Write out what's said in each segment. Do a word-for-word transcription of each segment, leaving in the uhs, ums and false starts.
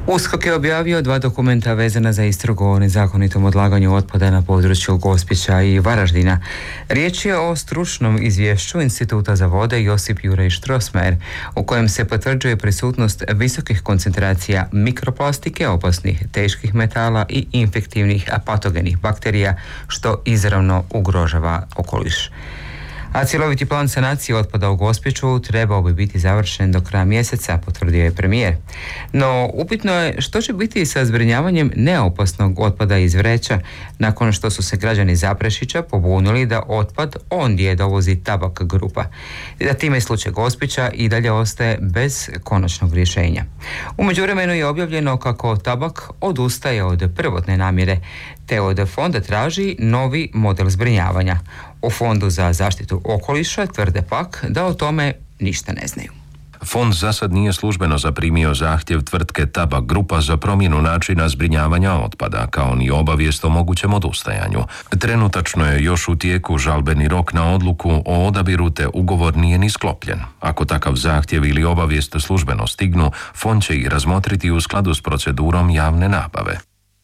USKOK je objavio dva dokumenta vezana za istragu o nezakonitom odlaganju otpada na području Gospića i Varaždina. Riječ je o stručnom izvješću Instituta za vode Josip Juraj Strossmayer, u kojem se potvrđuje prisutnost visokih koncentracija mikroplastike, opasnih teških metala i infektivnih patogenih bakterija, što izravno ugrožava okoliš. A cjeloviti plan sanacije otpada u Gospiću trebao bi biti završen do kraja mjeseca, potvrdio je premijer. No, upitno je što će biti sa zbrinjavanjem neopasnog otpada iz vreća, nakon što su se građani Zaprešića pobunili da otpad ondje dovozi Tabak grupa. I da time slučaj Gospića i dalje ostaje bez konačnog rješenja. U međuvremenu je objavljeno kako Tabak odustaje od prvotne namjere, te od fonda traži novi model zbrinjavanja. U Fondu za zaštitu okoliša tvrde pak da o tome ništa ne znaju. Fond za sad nije službeno zaprimio zahtjev tvrtke Tabak grupa za promjenu načina zbrinjavanja otpada, kao ni obavijest o mogućem odustajanju. Trenutačno je još u tijeku žalbeni rok na odluku o odabiru, te ugovor nije ni sklopljen. Ako takav zahtjev ili obavijest službeno stignu, fond će ih razmotriti u skladu s procedurom javne nabave.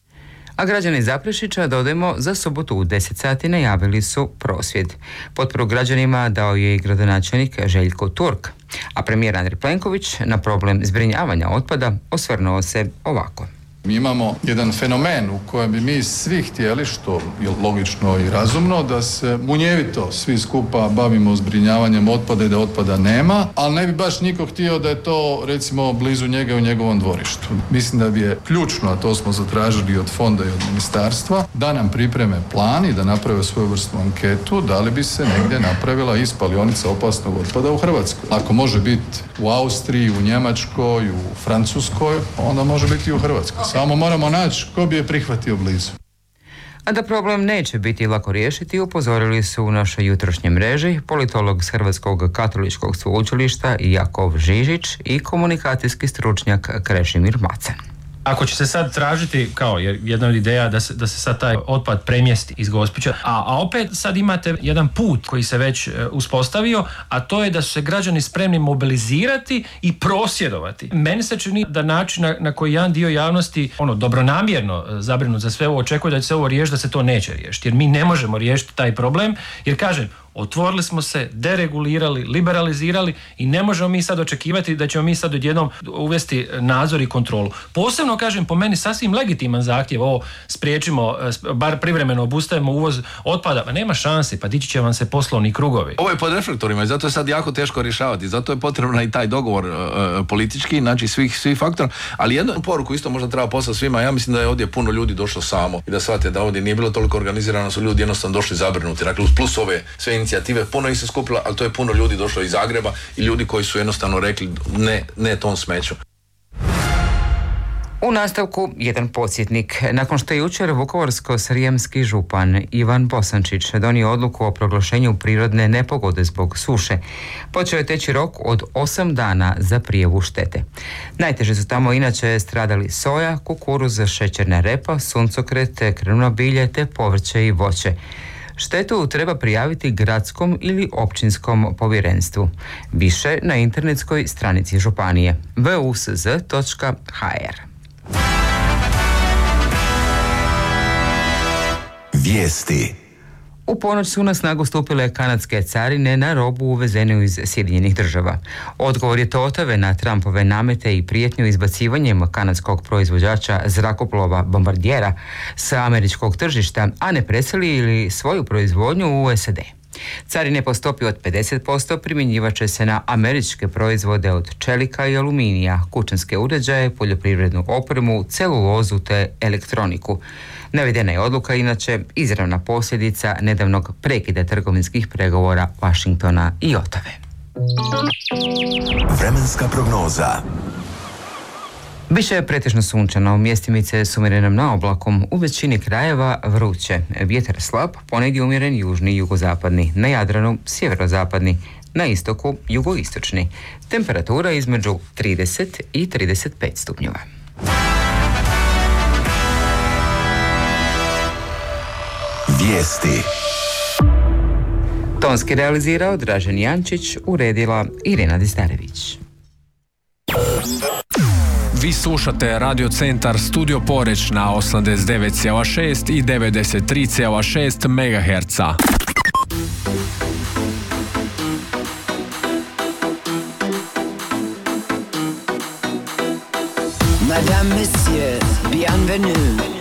A građani Zaprešića, dodajmo, za subotu u deset sati najavili su prosvjed. Potporu građanima dao je i gradonačelnik Željko Turk, a premijer Andrej Plenković na problem zbrinjavanja otpada osvrnuo se ovako. Mi imamo jedan fenomen u kojem bi mi svi htjeli, što je logično i razumno, da se munjevito svi skupa bavimo zbrinjavanjem otpada i da otpada nema, ali ne bi baš niko htio da je to recimo blizu njega u njegovom dvorištu. Mislim da bi je ključno, a to smo zatražili od fonda i od ministarstva, da nam pripreme plan i da naprave svoju vrstu anketu, da li bi se negdje napravila i spalionica opasnog otpada u Hrvatskoj. Ako može biti u Austriji, u Njemačkoj, u Francuskoj, onda može biti i u Hrvatskoj. Samo moramo naći ko bi je prihvatio blizu. A da problem neće biti lako riješiti, upozorili su u našoj jutrošnjoj mreži politolog s Hrvatskog katoličkog sveučilišta Jakov Žižić i komunikacijski stručnjak Krešimir Macan. Ako će se sad tražiti, kao jedna od ideja da se, da se sad taj otpad premjesti iz Gospića, a, a opet sad imate jedan put koji se već e, uspostavio, a to je da su se građani spremni mobilizirati i prosvjedovati. Meni se čini da način na, na koji jedan dio javnosti ono dobronamjerno e, zabrinut za sve ovo očekuje da će se ovo riješiti, da se to neće riješiti. Jer mi ne možemo riješiti taj problem, jer kažem, otvorili smo se, deregulirali, liberalizirali i ne možemo mi sad očekivati da ćemo mi sad odjednom uvesti nadzor i kontrolu. Posebno, kažem, po meni sasvim legitiman zahtjev, ovo spriječimo, bar privremeno obustavimo uvoz otpada, pa nema šanse, pa dići će vam se poslovni krugovi. Ovo je pod reflektorima i zato je sad jako teško rješavati, zato je potrebno i taj dogovor uh, politički, znači svih, svih faktora, ali jednu poruku isto možda treba poslati svima, ja mislim da je ovdje puno ljudi došlo samo i da shvate da ovdje nije bilo toliko organizirano, su ljudi jednostavno došli zabrinuti, dakle plus ove sve inicijative, puno ih se skupila, ali to je puno ljudi došlo iz Zagreba i ljudi koji su jednostavno rekli ne, ne tom smeću. U nastavku jedan podsjetnik. Nakon što je jučer vukovarsko-srijemski župan Ivan Bosančić donio odluku o proglašenju prirodne nepogode zbog suše, počeo je teći rok od osam dana za prijavu štete. Najteže su tamo inače stradali soja, kukuruz, šećerna repa, suncokret, krmno bilje te povrće i voće. Štetu treba prijaviti gradskom ili općinskom povjerenstvu. Više na internetskoj stranici županije v u s z točka h r. Vijesti. U ponoć su na snagu stupile kanadske carine na robu uvezenu iz Sjedinjenih država. Odgovor je Totove na Trumpove namete i prijetnju izbacivanjem kanadskog proizvođača zrakoplova Bombardijera sa američkog tržišta, a ne preseli ili svoju proizvodnju u S A D. Carine po stopi od pedeset posto primjenjivat će se na američke proizvode od čelika i aluminija, kućanske uređaje, poljoprivrednu opremu, celulozu te elektroniku. Navedena je odluka inače izravna posljedica nedavnog prekida trgovinskih pregovora Washingtona i Otave. Vremenska prognoza. Biće je pretežno sunčano, mjestimice s umjerenom naoblakom, u većini krajeva vruće. Vjetar slab, ponegdje umjeren južni i jugozapadni, na Jadranu sjeverozapadni, na istoku jugoistočni. Temperatura između trideset i trideset pet stupnjeva. Vijesti. Tonski realizirao Dražen Jančić, uredila Irena Distarević. Vi slušate Radio Centar Studio Poreć na osamdeset devet zarez šest i devedeset tri zarez šest megaherca. Madame, Monsieur, bienvenue.